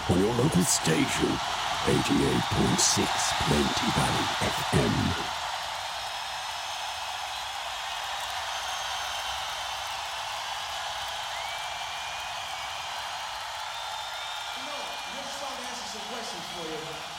on your local station, 88.6 Plenty Valley FM. This song answers some questions for you.